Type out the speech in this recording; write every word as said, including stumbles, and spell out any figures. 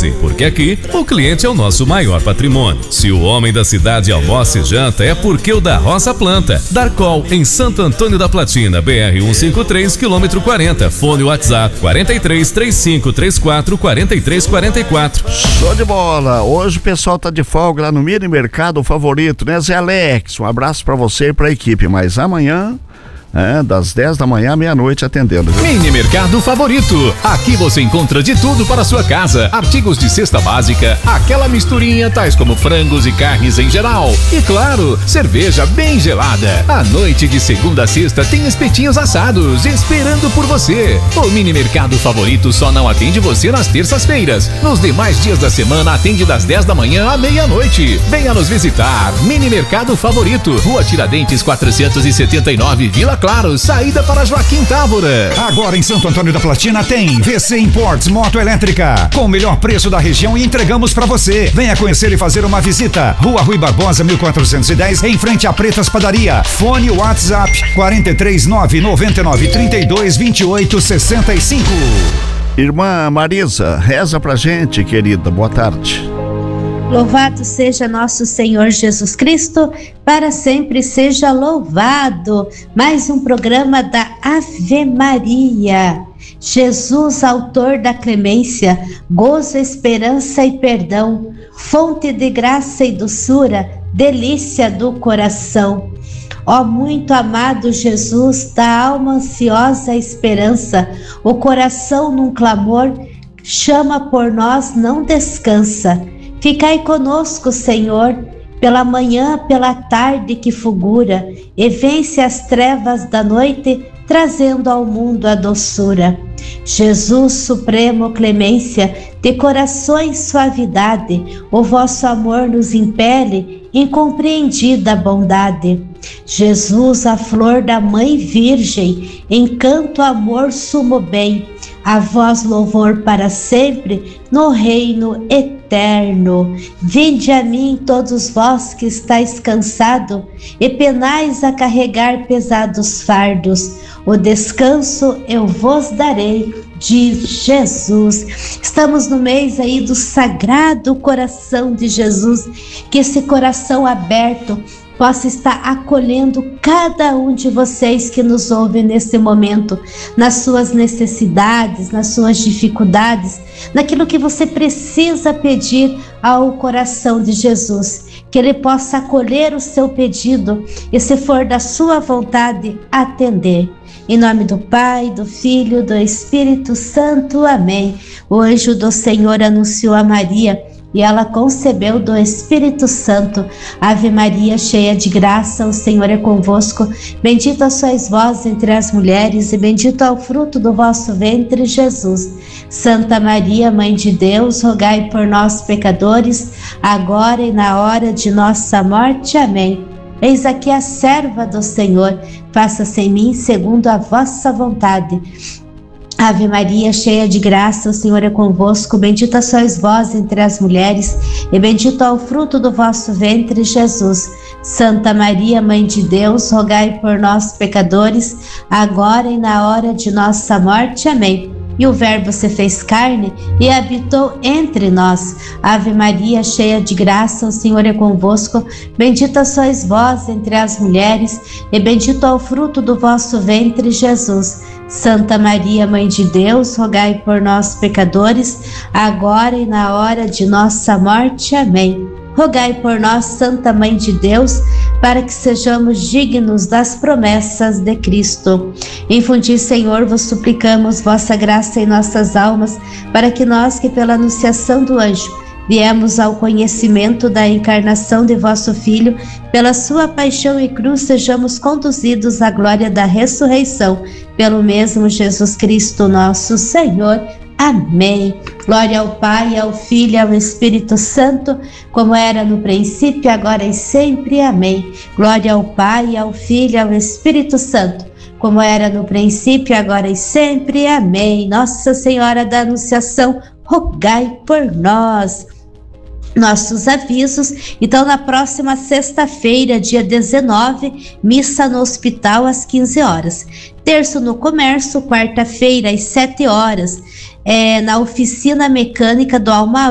Delize, porque aqui o cliente é o nosso maior patrimônio. Se o homem da cidade almoça e janta, é porque o da roça planta. Darcol, em Santo Antônio da Platina, B R cento e cinquenta e três, quilômetro quarenta. Fone WhatsApp quarenta e três, trinta e cinco, trinta e quatro, quarenta e três, quarenta e quatro. Show de bola! Hoje o pessoal tá de folga lá no Mini Mercado Favorito, né, Zé Alex? Um abraço pra você e pra equipe, mas amanhã... É, das dez da manhã à meia-noite atendendo, viu? Mini Mercado Favorito. Aqui você encontra de tudo para a sua casa. Artigos de cesta básica, aquela misturinha, tais como frangos e carnes em geral. E claro, cerveja bem gelada. À noite de segunda a sexta tem espetinhos assados esperando por você. O Mini Mercado Favorito só não atende você nas terças-feiras. Nos demais dias da semana atende das dez da manhã à meia-noite. Venha nos visitar. Mini Mercado Favorito, Rua Tiradentes quatrocentos e setenta e nove, Vila Claro, saída para Joaquim Távora. Agora em Santo Antônio da Platina tem V C Imports Moto Elétrica, com o melhor preço da região e entregamos para você. Venha conhecer e fazer uma visita. Rua Rui Barbosa, mil quatrocentos e dez, em frente à Pretas Padaria. Fone WhatsApp quarenta e três, nove noventa e nove, trinta e dois, vinte e oito, sessenta e cinco. Irmã Marisa, reza pra gente, querida. Boa tarde. Louvado seja nosso Senhor Jesus Cristo, para sempre seja louvado. Mais um programa da Ave Maria. Jesus, autor da clemência, gozo, esperança e perdão, fonte de graça e doçura, delícia do coração. Ó muito amado Jesus, da alma ansiosa esperança, o coração num clamor chama por nós, não descansa. Ficai conosco, Senhor, pela manhã, pela tarde que fulgura, e vence as trevas da noite, trazendo ao mundo a doçura. Jesus, supremo clemência, de corações suavidade, o vosso amor nos impele, incompreendida bondade. Jesus, a flor da mãe virgem, encanto, amor, sumo bem, a vós louvor para sempre, no reino eterno. Vinde a mim todos vós que estáis cansados e penais a carregar pesados fardos, o descanso eu vos darei, diz Jesus. Estamos no mês aí do Sagrado Coração de Jesus, que esse coração aberto possa estar acolhendo cada um de vocês que nos ouve nesse momento, nas suas necessidades, nas suas dificuldades, naquilo que você precisa pedir ao coração de Jesus, que Ele possa acolher o seu pedido e, se for da sua vontade, atender. Em nome do Pai, do Filho, do Espírito Santo. Amém. O anjo do Senhor anunciou a Maria, e ela concebeu do Espírito Santo. Ave Maria, cheia de graça, o Senhor é convosco. Bendita sois vós entre as mulheres, e bendito é o fruto do vosso ventre, Jesus. Santa Maria, Mãe de Deus, rogai por nós, pecadores, agora e na hora de nossa morte. Amém. Eis aqui a serva do Senhor, faça-se em mim segundo a vossa vontade. Ave Maria, cheia de graça, o Senhor é convosco. Bendita sois vós entre as mulheres, e bendito é o fruto do vosso ventre, Jesus. Santa Maria, Mãe de Deus, rogai por nós, pecadores, agora e na hora de nossa morte. Amém. E o Verbo se fez carne e habitou entre nós. Ave Maria, cheia de graça, o Senhor é convosco. Bendita sois vós entre as mulheres, e bendito é o fruto do vosso ventre, Jesus. Santa Maria, Mãe de Deus, rogai por nós, pecadores, agora e na hora de nossa morte. Amém. Rogai por nós, Santa Mãe de Deus, para que sejamos dignos das promessas de Cristo. Infundi, Senhor, vos suplicamos vossa graça em nossas almas, para que nós que pela anunciação do anjo viemos ao conhecimento da encarnação de vosso Filho, pela sua paixão e cruz sejamos conduzidos à glória da ressurreição, pelo mesmo Jesus Cristo nosso Senhor. Amém. Glória ao Pai, ao Filho e ao Espírito Santo, como era no princípio, agora e sempre. Amém. Glória ao Pai, ao Filho e ao Espírito Santo, como era no princípio, agora e sempre. Amém. Nossa Senhora da Anunciação, rogai por nós. Nossos avisos. Então, na próxima sexta-feira, dia dezenove, missa no hospital às quinze horas. Terço no comércio, quarta-feira às sete horas, é, na oficina mecânica do Alma